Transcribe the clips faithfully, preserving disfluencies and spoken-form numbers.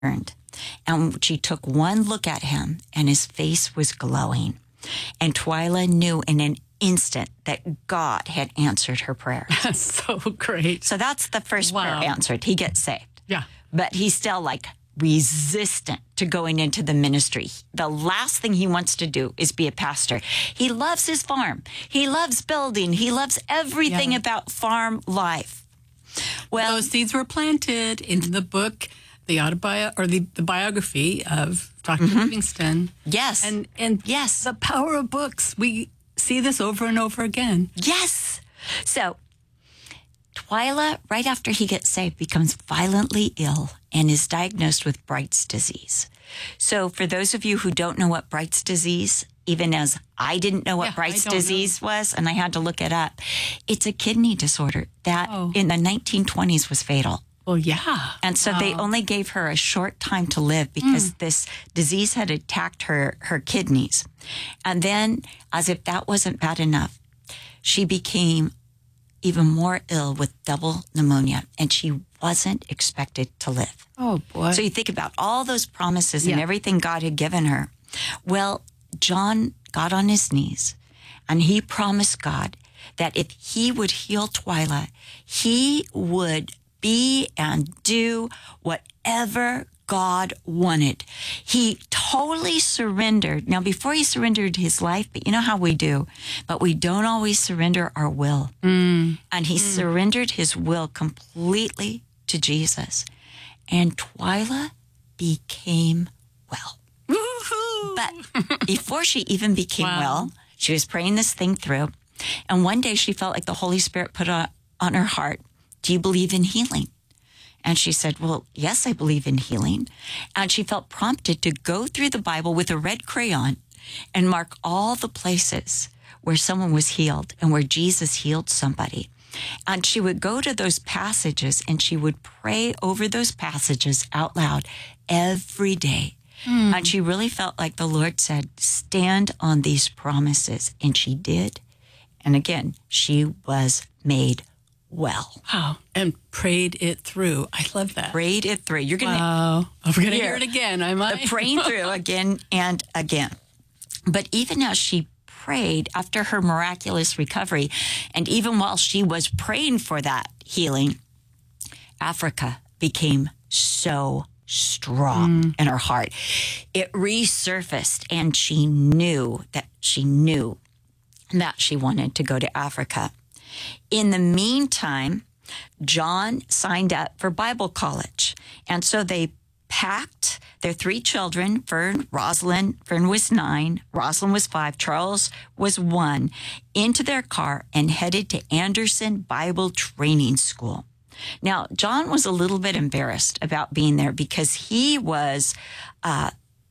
And she took one look at him, and his face was glowing. And Twyla knew in an instant that God had answered her prayer. That's so great. So that's the first Wow. prayer answered. He gets saved. Yeah. But he's still like resistant to going into the ministry. The last thing he wants to do is be a pastor. He loves his farm. He loves building. He loves everything Yeah. about farm life. Well, Those seeds were planted into the book, the autobi- or the, the biography of Doctor Mm-hmm. Livingston. yes. And and yes. the power of books. We see this over and over again. Yes. So Twyla, right after he gets saved, becomes violently ill and is diagnosed with Bright's disease. So for those of you who don't know what Bright's disease, even as I didn't know what Yeah, I Bright's don't disease was, and I had to look it up, it's a kidney disorder that Oh. in the nineteen twenties was fatal. Well, yeah. And so they only gave her a short time to live because this disease had attacked her, her kidneys. And then, as if that wasn't bad enough, she became even more ill with double pneumonia, and she wasn't expected to live. Oh, boy. So you think about all those promises and Yeah. everything God had given her. Well, John got on his knees, and he promised God that if he would heal Twyla, he would be and do whatever God wanted. He totally surrendered. Now, before he surrendered his life, but you know how we do, but we don't always surrender our will. Mm. And he mm. surrendered his will completely to Jesus. And Twyla became well. Woo-hoo. But before she even became Wow. well, she was praying this thing through. And one day she felt like the Holy Spirit put on, on her heart, do you believe in healing? And she said, well, yes, I believe in healing. And she felt prompted to go through the Bible with a red crayon and mark all the places where someone was healed and where Jesus healed somebody. And she would go to those passages and she would pray over those passages out loud every day. Mm. And she really felt like the Lord said, stand on these promises. And she did. And again, she was made well. Wow. And prayed it through. I love that. Prayed it through. You're going to wow. I'm going to hear it again. I might. The praying through again and again. But even as she prayed after her miraculous recovery, and even while she was praying for that healing, Africa became so strong mm. in her heart. It resurfaced, and she knew that she knew that she wanted to go to Africa. In the meantime, John signed up for Bible college. And so they packed their three children, Fern, Rosalind, Fern was nine, Rosalind was five, Charles was one, into their car and headed to Anderson Bible Training School. Now, John was a little bit embarrassed about being there because he was uh,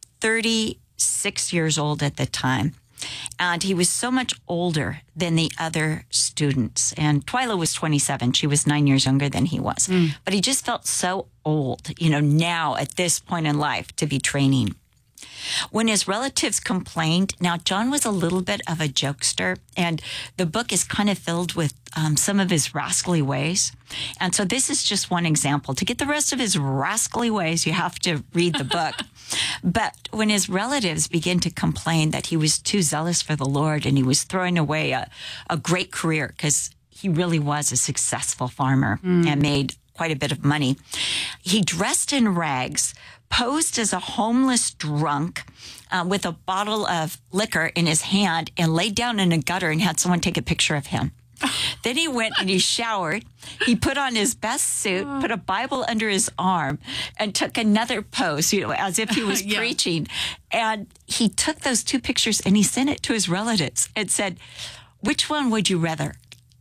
thirty-six years old at the time. And he was so much older than the other students. And Twyla was twenty-seven. She was nine years younger than he was. Mm. But he just felt so old, you know, now at this point in life to be training. When his relatives complained, now John was a little bit of a jokester, and the book is kind of filled with um, some of his rascally ways. And so this is just one example. To get the rest of his rascally ways, you have to read the book. But when his relatives began to complain that he was too zealous for the Lord and he was throwing away a, a great career, because he really was a successful farmer mm. and made quite a bit of money, he dressed in rags, posed as a homeless drunk uh, with a bottle of liquor in his hand, and laid down in a gutter and had someone take a picture of him. Then he went and he showered. He put on his best suit, put a Bible under his arm, and took another pose, you know, as if he was yeah. preaching. And he took those two pictures and he sent it to his relatives and said, which one would you rather?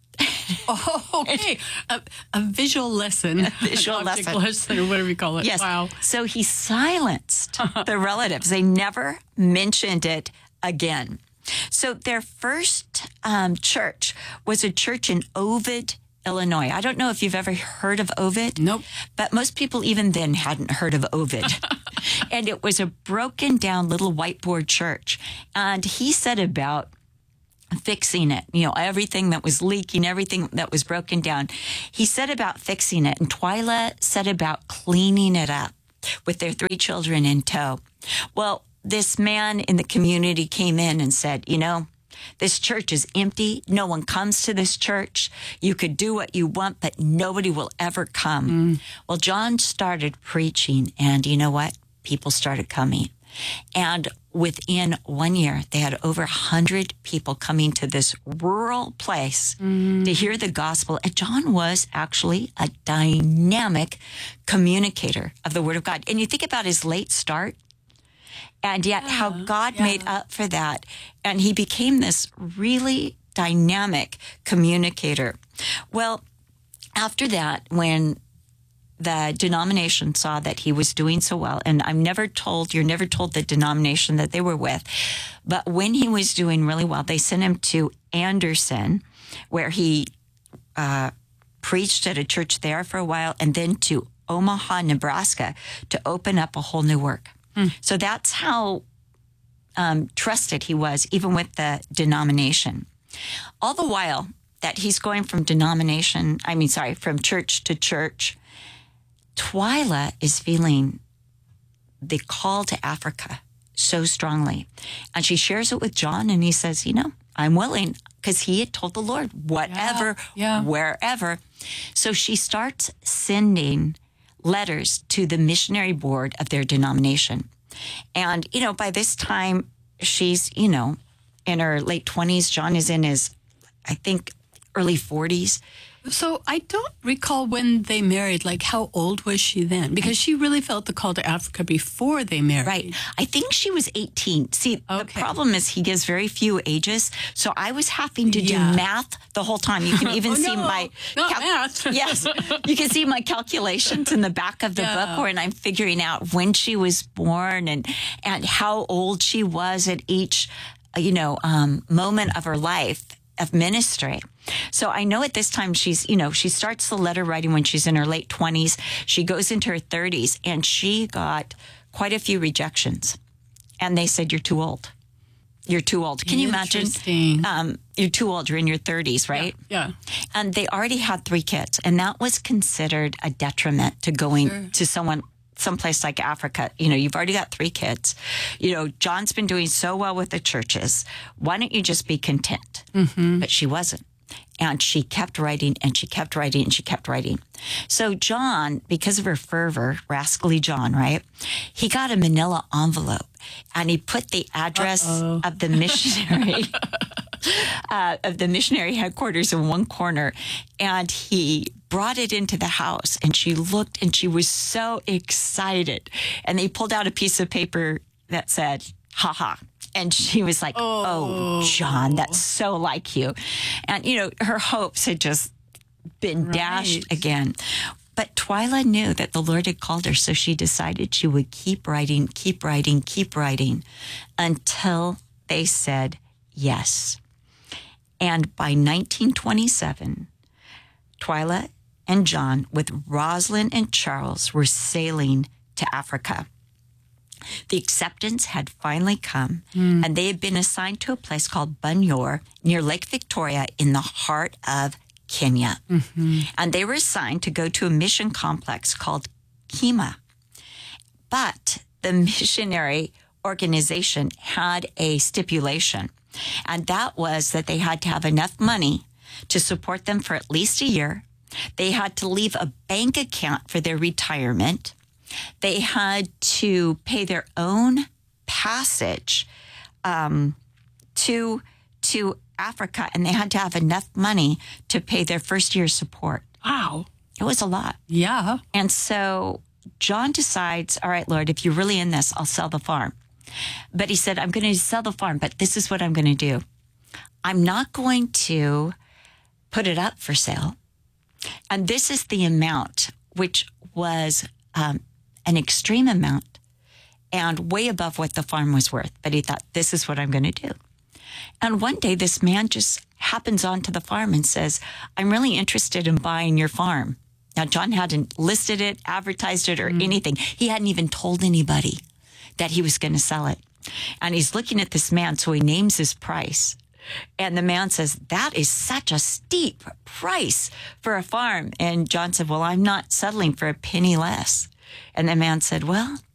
Oh, okay. A, a visual lesson. A visual lesson. lesson. Or whatever you call it. Yes. Wow. So he silenced the relatives. They never mentioned it again. So their first um, church was a church in Ovid, Illinois. I don't know if you've ever heard of Ovid. Nope. But most people even then hadn't heard of Ovid. And it was a broken down little whiteboard church. And he said about fixing it, you know, everything that was leaking, everything that was broken down. He said about fixing it, and Twyla said about cleaning it up. with their three children in tow. Well, this man in the community came in and said, you know, this church is empty. No one comes to this church. You could do what you want, but nobody will ever come. Mm. Well, John started preaching, and you know what? People started coming. And within one year, they had over one hundred people coming to this rural place mm. to hear the gospel. And John was actually a dynamic communicator of the Word of God. And you think about his late start, and yet yeah, how God yeah. made up for that. And he became this really dynamic communicator. Well, after that, when the denomination saw that he was doing so well, and I'm never told, you're never told the denomination that they were with, but when he was doing really well, they sent him to Anderson, where he uh, preached at a church there for a while, and then to Omaha, Nebraska, to open up a whole new work. Hmm. So that's how um, trusted he was, even with the denomination. All the while that he's going from denomination, I mean, sorry, from church to church, Twyla is feeling the call to Africa so strongly. And she shares it with John, and he says, you know, I'm willing, because he had told the Lord, whatever, yeah, yeah. wherever. So she starts sending letters to the missionary board of their denomination. And, you know, by this time, she's, you know, in her late twenties. John is in his, I think, early forties. So I don't recall when they married. Like, how old was she then? Because she really felt the call to Africa before they married. Right. I think she was eighteen. See, okay. The problem is he gives very few ages. So I was having to do yeah. math the whole time. You can even oh, see no, my... Not cal- math. Yes. You can see my calculations in the back of the yeah. book where I'm figuring out when she was born and, and how old she was at each, you know, um, moment of her life of ministry. So I know at this time she's, you know, she starts the letter writing when she's in her late twenties. She goes into her thirties, and she got quite a few rejections. And they said, you're too old. You're too old. Can you imagine? Um, you're too old. You're in your thirties, right? Yeah. yeah. And they already had three kids. And that was considered a detriment to going sure. to someone someplace like Africa. You know, you've already got three kids. You know, John's been doing so well with the churches. Why don't you just be content? Mm-hmm. But she wasn't. And she kept writing, and she kept writing, and she kept writing. So John, because of her fervor, rascally John, right? He got a manila envelope, and he put the address Uh-oh. of the missionary uh, of the missionary headquarters in one corner, and he brought it into the house. And she looked, and she was so excited. And they pulled out a piece of paper that said, "Ha ha." And she was like, oh. oh, John, that's so like you. And, you know, her hopes had just been right. dashed again. But Twyla knew that the Lord had called her, so she decided she would keep writing, keep writing, keep writing until they said yes. And by nineteen twenty-seven, Twyla and John, with Rosalind and Charles, were sailing to Africa. The acceptance had finally come, mm. and they had been assigned to a place called Bunyoro near Lake Victoria in the heart of Kenya. Mm-hmm. And they were assigned to go to a mission complex called Kima. But the missionary organization had a stipulation, and that was that they had to have enough money to support them for at least a year. They had to leave a bank account for their retirement. They had to pay their own passage um, to to Africa, and they had to have enough money to pay their first year's support. Wow. It was a lot. Yeah. And so John decides, all right, Lord, if you're really in this, I'll sell the farm. But he said, I'm going to sell the farm, but this is what I'm going to do. I'm not going to put it up for sale. And this is the amount, which was um, an extreme amount and way above what the farm was worth. But he thought, this is what I'm going to do. And one day this man just happens onto the farm and says, I'm really interested in buying your farm. Now, John hadn't listed it, advertised it, or mm. anything. He hadn't even told anybody that he was going to sell it. And he's looking at this man, so he names his price. And the man says, that is such a steep price for a farm. And John said, well, I'm not settling for a penny less. And the man said, well,